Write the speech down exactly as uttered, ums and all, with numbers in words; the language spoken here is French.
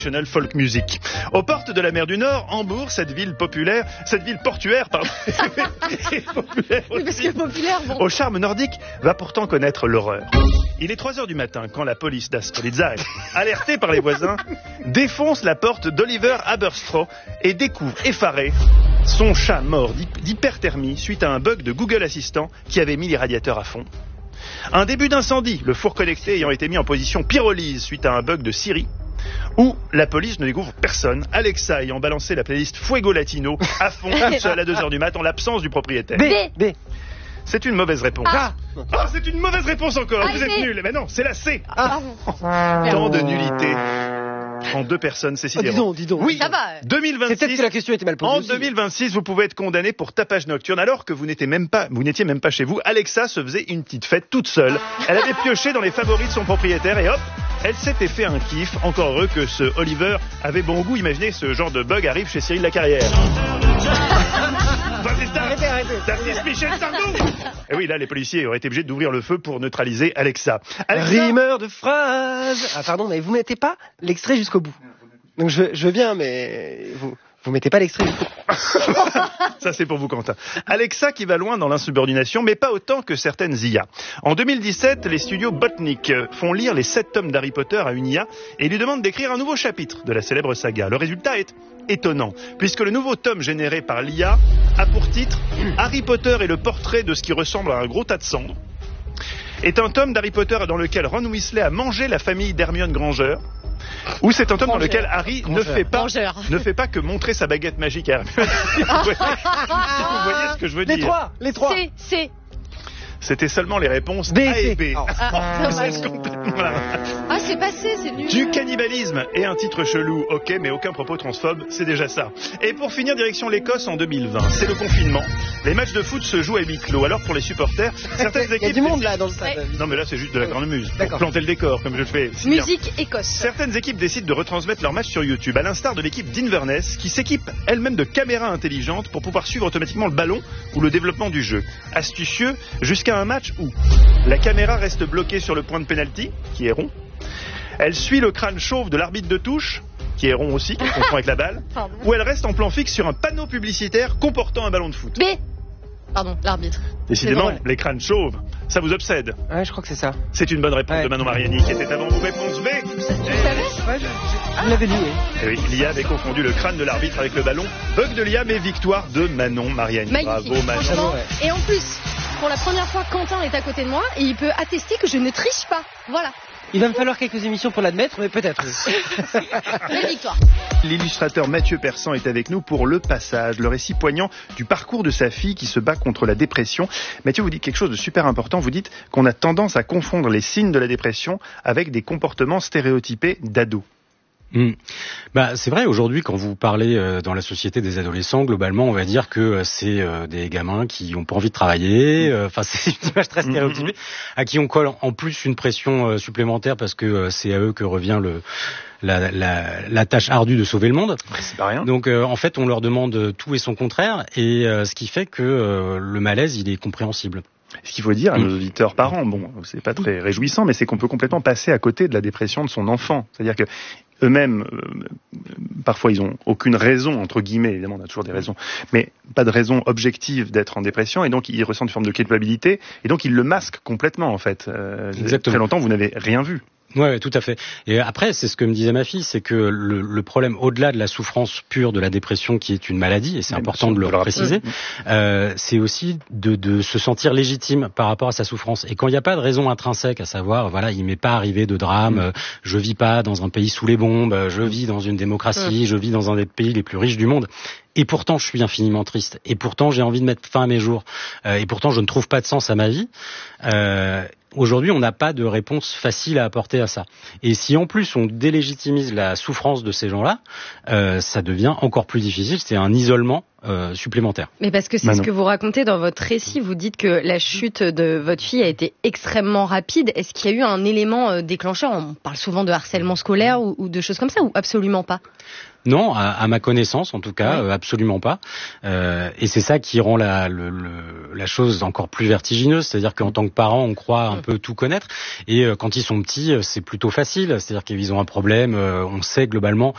Folk music. Aux portes de la mer du Nord, Hambourg, cette ville populaire, cette ville portuaire, pardon, et populaire aussi, oui, parce que populaire, bon. au charme nordique, va pourtant connaître l'horreur. Il est trois heures du matin quand la police d'Aspolizzae, alertée par les voisins, défonce la porte d'Oliver Haberstro et découvre effaré son chat mort d'hyperthermie suite à un bug de Google Assistant qui avait mis les radiateurs à fond. Un début d'incendie, le four connecté ayant été mis en position pyrolyse suite à un bug de Siri. Où la police ne découvre personne, Alexa ayant balancé la playlist Fuego Latino à fond, toute seule à deux heures du mat en l'absence du propriétaire. B. B. C'est une mauvaise réponse. Ah. Ah, c'est une mauvaise réponse encore, Ah, vous C. êtes nuls. Mais non, c'est la C. Ah. Tant de nullité en deux personnes, c'est Oh, dis sidérant. donc, dis donc. Oui, Ça va. deux mille C'est peut-être vingt-six. que la question était mal posée. En aussi. deux mille vingt-six, vous pouvez être condamné pour tapage nocturne alors que vous n'étiez même pas, vous n'étiez même pas chez vous. Alexa se faisait une petite fête toute seule. Elle avait pioché dans les favoris de son propriétaire et hop, elle s'était fait un kiff. Encore heureux que ce Oliver avait bon goût. Imaginez ce genre de bug arrive chez Cyril Lacarrière. Arrêtez, arrêtez. T'as fait Michel Sardou. Et oui, là, les policiers auraient été obligés d'ouvrir le feu pour neutraliser Alexa. Alexa, Rimeur de phrases. Ah pardon, mais vous mettez pas l'extrait jusqu'au bout. Donc je, je veux bien, mais vous vous mettez pas l'extrait jusqu'au bout. ça c'est pour vous, Quentin. Alexa qui va loin dans l'insubordination, mais pas autant que certaines I A. En deux mille dix-sept, les studios Botnik font lire les sept tomes d'Harry Potter à une I A et lui demandent d'écrire un nouveau chapitre de la célèbre saga. Le résultat est étonnant, puisque le nouveau tome généré par l'I A a pour titre Harry Potter et le portrait de ce qui ressemble à un gros tas de cendres. Est un tome d'Harry Potter dans lequel Ron Weasley a mangé la famille d'Hermione Granger. Ou c'est un tome dans lequel Harry ne fait pas, Grangeur. ne fait pas que montrer sa baguette magique à Hermione. Si vous voyez, si vous voyez ce que je veux Les dire. trois, les trois. C. C. C'était seulement les réponses B, A et C. B. Oh. Ah, dommage. C'est complètement la- Ah, c'est passé, c'est nul. Du cannibalisme et un titre chelou, ok, mais aucun propos transphobe, c'est déjà ça. Et pour finir, direction l'Écosse en deux mille vingt. C'est le confinement. Les matchs de foot se jouent à huis clos. Alors pour les supporters, certaines Il y a équipes... du monde là dans le stade. Ouais. Non mais là c'est juste de la cornemuse. Pour D'accord. planter le décor, comme je le fais. si bien. Musique Écosse. Certaines équipes décident de retransmettre leur match sur YouTube, à l'instar de l'équipe d'Inverness, qui s'équipe elle-même de caméras intelligentes pour pouvoir suivre automatiquement le ballon ou le développement du jeu. Astucieux, jusqu'à un match où la caméra reste bloquée sur le point de pénalty, qui est rond. Elle suit le crâne chauve de l'arbitre de touche, qui est rond aussi, confond avec la balle. Pardon. Ou elle reste en plan fixe sur un panneau publicitaire comportant un ballon de foot. B. Pardon, l'arbitre. Décidément, drôle. les crânes chauves, ça vous obsède. Ouais, je crois que c'est ça. C'est une bonne réponse Ouais. de Manon Mariani, qui était avant vous. Réponse B. Tu savais? Ouais, je, vous l'avez dit, oui. Eh oui, l'I A avait confondu le crâne de l'arbitre avec le ballon. Bug de l'I A, mais victoire de Manon Mariani. Magnifique. Bravo Manon. Franchement. Ouais. Et en plus, pour la première fois, Quentin est à côté de moi et il peut attester que je ne triche pas. Voilà. Il va me falloir quelques émissions pour l'admettre, mais peut-être. La victoire. L'illustrateur Mathieu Persan est avec nous pour Le Passage, le récit poignant du parcours de sa fille qui se bat contre la dépression. Mathieu, vous dites quelque chose de super important. Vous dites qu'on a tendance à confondre les signes de la dépression avec des comportements stéréotypés d'ados. Mmh. Bah, c'est vrai, aujourd'hui, quand vous parlez euh, dans la société des adolescents, globalement, on va dire que euh, c'est euh, des gamins qui ont pas envie de travailler, enfin, euh, c'est une image très stéréotypée, mmh. à qui on colle en plus une pression euh, supplémentaire parce que euh, c'est à eux que revient le... La, la, la tâche ardue de sauver le monde. C'est pas rien. Donc euh, en fait on leur demande tout et son contraire et euh, ce qui fait que euh, le malaise il est compréhensible. Ce qu'il faut dire à nos auditeurs parents, bon, c'est pas très réjouissant, mais c'est qu'on peut complètement passer à côté de la dépression de son enfant. C'est-à-dire que eux-mêmes, euh, parfois ils ont aucune raison, entre guillemets, évidemment on a toujours des raisons, mais pas de raison objective d'être en dépression, et donc ils ressentent une forme de culpabilité, et donc ils le masquent complètement en fait. Euh, Exactement. Très longtemps vous n'avez rien vu. Ouais, tout à fait. Et après, c'est ce que me disait ma fille, c'est que le, le problème, au-delà de la souffrance pure de la dépression, qui est une maladie, et c'est Mais important de le préciser, euh, c'est aussi de, de se sentir légitime par rapport à sa souffrance. Et quand il n'y a pas de raison intrinsèque, à savoir, voilà, il m'est pas arrivé de drame, mmh. je vis pas dans un pays sous les bombes, je vis dans une démocratie, mmh. je vis dans un des pays les plus riches du monde. Et pourtant, je suis infiniment triste. Et pourtant, j'ai envie de mettre fin à mes jours. Euh, et pourtant, je ne trouve pas de sens à ma vie. Euh, Aujourd'hui, on n'a pas de réponse facile à apporter à ça. Et si en plus on délégitimise la souffrance de ces gens-là, euh, ça devient encore plus difficile. C'est un isolement euh, supplémentaire. Mais parce que c'est Manon. ce que vous racontez dans votre récit. Vous dites que la chute de votre fille a été extrêmement rapide. Est-ce qu'il y a eu un élément déclencheur? On parle souvent de harcèlement scolaire ou, ou de choses comme ça, ou absolument pas? Non, à, à ma connaissance, en tout cas, oui. euh, absolument pas. Euh, et c'est ça qui rend la, le, le, la chose encore plus vertigineuse. C'est-à-dire qu'en tant que parent, on croit un peu tout connaître. Et euh, quand ils sont petits, c'est plutôt facile. C'est-à-dire qu'ils ont un problème. Euh, on sait globalement